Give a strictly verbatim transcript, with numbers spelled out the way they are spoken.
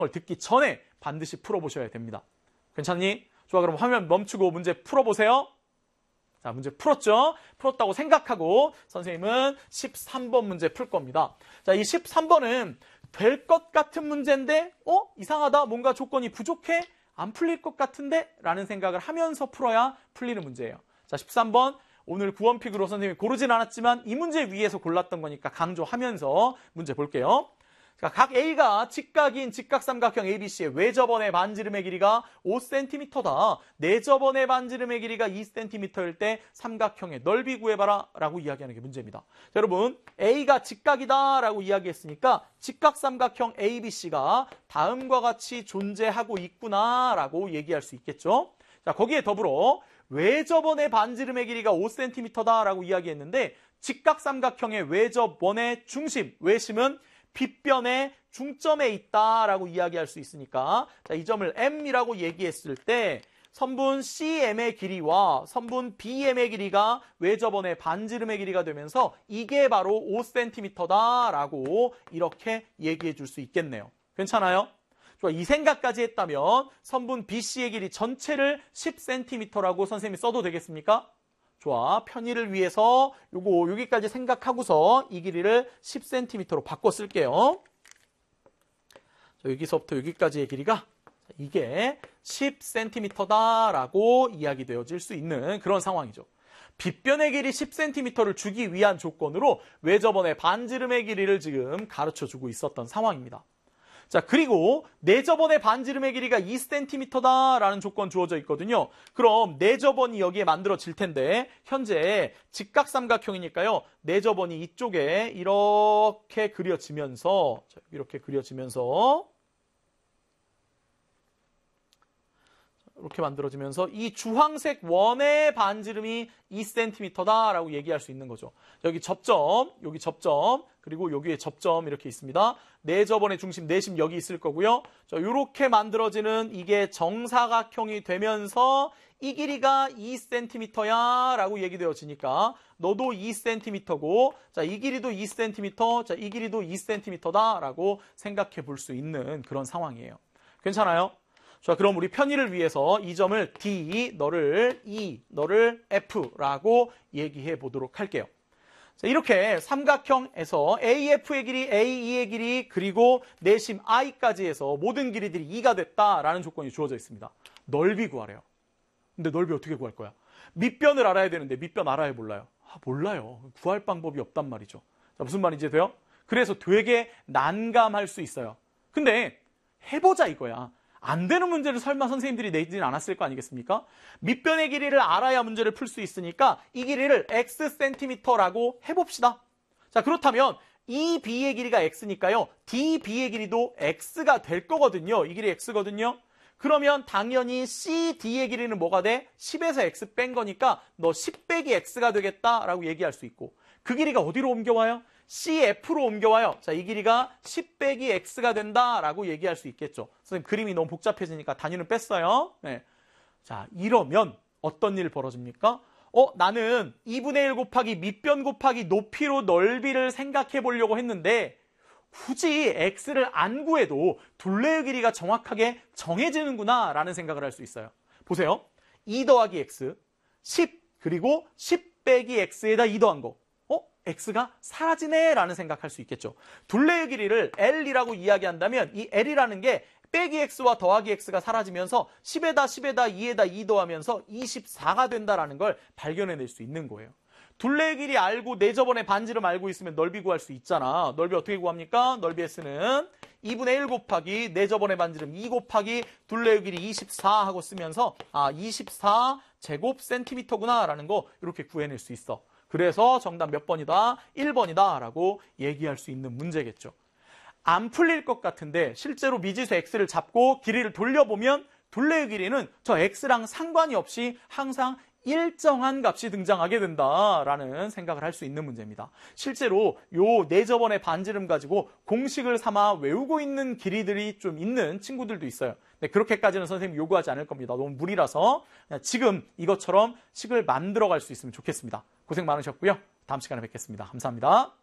걸 듣기 전에 반드시 풀어보셔야 됩니다. 괜찮니? 좋아, 그럼 화면 멈추고 문제 풀어보세요. 자, 문제 풀었죠? 풀었다고 생각하고 선생님은 십삼 번 문제 풀 겁니다. 자, 이 십삼 번은 될 것 같은 문제인데 어? 이상하다. 뭔가 조건이 부족해? 안 풀릴 것 같은데? 라는 생각을 하면서 풀어야 풀리는 문제예요. 자, 십삼 번 오늘 구원픽으로 선생님이 고르진 않았지만 이 문제 위에서 골랐던 거니까 강조하면서 문제 볼게요. 자, 각 A가 직각인 직각삼각형 에이비씨의 외접원의 반지름의 길이가 오 센티미터다. 내접원의 반지름의 길이가 이 센티미터일 때 삼각형의 넓이 구해봐라 라고 이야기하는 게 문제입니다. 자, 여러분 A가 직각이다 라고 이야기했으니까 직각삼각형 에이비씨가 다음과 같이 존재하고 있구나 라고 얘기할 수 있겠죠. 자, 거기에 더불어 외접원의 반지름의 길이가 오 센티미터다 라고 이야기했는데 직각삼각형의 외접원의 중심, 외심은 빗변의 중점에 있다라고 이야기할 수 있으니까 자, 이 점을 M이라고 얘기했을 때 선분 씨엠의 길이와 선분 비엠의 길이가 외접원의 반지름의 길이가 되면서 이게 바로 오 센티미터다라고 이렇게 얘기해 줄 수 있겠네요. 괜찮아요? 좋아, 이 생각까지 했다면 선분 비씨의 길이 전체를 십 센티미터라고 선생님이 써도 되겠습니까? 좋아, 편의를 위해서 요거 여기까지 생각하고서 이 길이를 십 센티미터로 바꿔 쓸게요. 자, 여기서부터 여기까지의 길이가 이게 십 센티미터다라고 이야기되어질 수 있는 그런 상황이죠. 빗변의 길이 십 센티미터를 주기 위한 조건으로 외접원의 반지름의 길이를 지금 가르쳐주고 있었던 상황입니다. 자, 그리고 내접원의 반지름의 길이가 이 센티미터다라는 조건 주어져 있거든요. 그럼 내접원이 여기에 만들어질 텐데 현재 직각삼각형이니까요. 내접원이 이쪽에 이렇게 그려지면서 이렇게 그려지면서 이렇게 만들어지면서 이 주황색 원의 반지름이 이 센티미터다라고 얘기할 수 있는 거죠. 여기 접점, 여기 접점, 그리고 여기에 접점 이렇게 있습니다. 내접원의 중심, 내심 여기 있을 거고요. 자, 이렇게 만들어지는 이게 정사각형이 되면서 이 길이가 이 센티미터야 라고 얘기되어지니까 너도 이 센티미터고 자, 이 길이도 이 센티미터, 자, 이 길이도 이 센티미터다라고 생각해 볼 수 있는 그런 상황이에요. 괜찮아요? 자, 그럼 우리 편의를 위해서 이 점을 D, 너를 E, 너를 F라고 얘기해 보도록 할게요. 자, 이렇게 삼각형에서 에이에프의 길이, 에이이의 길이, 그리고 내심 I까지 해서 모든 길이들이 이가 됐다라는 조건이 주어져 있습니다. 넓이 구하래요. 근데 넓이 어떻게 구할 거야? 밑변을 알아야 되는데 밑변 알아요, 몰라요? 아, 몰라요. 구할 방법이 없단 말이죠. 자, 무슨 말인지 돼요? 그래서 되게 난감할 수 있어요. 근데 해보자 이거야. 안 되는 문제를 설마 선생님들이 내지는 않았을 거 아니겠습니까? 밑변의 길이를 알아야 문제를 풀 수 있으니까 이 길이를 X 센티미터라고 해봅시다. 자, 그렇다면 이 B의 길이가 X니까요. 디 비의 길이도 X가 될 거거든요. 이 길이 X거든요. 그러면 당연히 씨 디의 길이는 뭐가 돼? 십에서 X 뺀 거니까 너 십 빼기 X가 되겠다라고 얘기할 수 있고 그 길이가 어디로 옮겨와요? 씨에프로 옮겨와요. 자, 이 길이가 십 빼기 X가 된다라고 얘기할 수 있겠죠. 선생님 그림이 너무 복잡해지니까 단위는 뺐어요. 네. 자, 이러면 어떤 일 벌어집니까? 어, 나는 이분의 일 곱하기 밑변 곱하기 높이로 넓이를 생각해 보려고 했는데 굳이 X를 안 구해도 둘레의 길이가 정확하게 정해지는구나 라는 생각을 할 수 있어요. 보세요. 이 더하기 X, 십, 그리고 십 빼기 X에다 이 더한 거. X가 사라지네 라는 생각할 수 있겠죠. 둘레의 길이를 L이라고 이야기한다면 이 L이라는 게 빼기 X와 더하기 X가 사라지면서 십에다 십에다 이에다 이 더하면서 이십사가 된다라는 걸 발견해낼 수 있는 거예요. 둘레의 길이 알고 내접원의 반지름 알고 있으면 넓이 구할 수 있잖아. 넓이 어떻게 구합니까? 넓이 S는 이분의 일 곱하기 내접원의 반지름 이 곱하기 둘레의 길이 이십사 하고 쓰면서 아 이십사 제곱 센티미터구나 라는 거 이렇게 구해낼 수 있어. 그래서 정답 몇 번이다? 일 번이다 라고 얘기할 수 있는 문제겠죠. 안 풀릴 것 같은데 실제로 미지수 X를 잡고 길이를 돌려보면 둘레의 길이는 저 X랑 상관이 없이 항상 일정한 값이 등장하게 된다라는 생각을 할 수 있는 문제입니다. 실제로 요 내접원의 반지름 가지고 공식을 삼아 외우고 있는 길이들이 좀 있는 친구들도 있어요. 네, 그렇게까지는 선생님이 요구하지 않을 겁니다. 너무 무리라서 그냥 지금 이것처럼 식을 만들어 갈 수 있으면 좋겠습니다. 고생 많으셨고요. 다음 시간에 뵙겠습니다. 감사합니다.